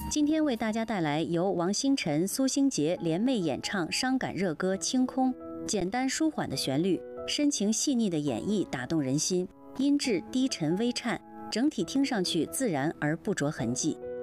今天为大家带来由王星辰、苏星杰联袂演唱伤感热歌《清空》，简单舒缓的旋律，深情细腻的演绎打动人心，音质低沉微颤，整体听上去自然而不着痕迹。